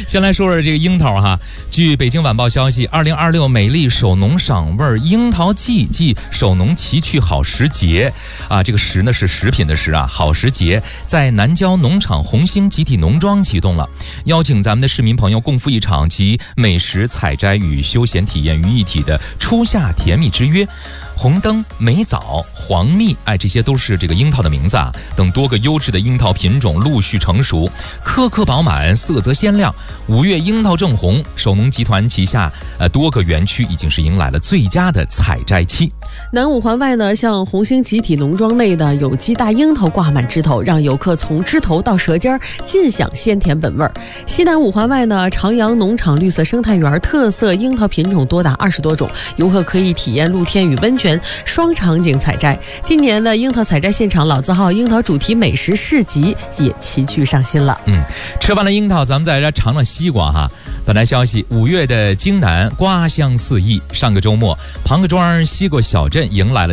先来说说这个樱桃哈。据北京晚报消息，2026美丽首农赏味樱桃季暨首农奇趣好食节啊，这个食呢是食品的食啊，好食节在南郊农场红星集体农庄启动了，邀请咱们的市民朋友共赴一场集美食采摘与休闲体验于一体的初夏甜蜜之约。红灯、美枣、黄蜜，这些都是这个樱桃的名字啊。等多个优质的樱桃品种陆续成熟，颗颗饱满，色泽鲜亮。5月樱桃正红，首农集团旗下多个园区已经是迎来了最佳的采摘期。 南五环外呢，像红星集体农庄内的有机大樱桃挂满枝头，让游客从枝头到舌尖尽享鲜甜本味儿。西南五环外呢，长阳农场绿色生态园特色樱桃品种多达20多种，游客可以体验露天与温泉双场景采摘。今年的樱桃采摘现场，老字号樱桃主题美食市集也齐聚上新了。 吃完了樱桃，咱们再来尝尝西瓜哈。本来消息，5月的京南瓜香四溢，上个周末庞各庄西瓜小镇迎来了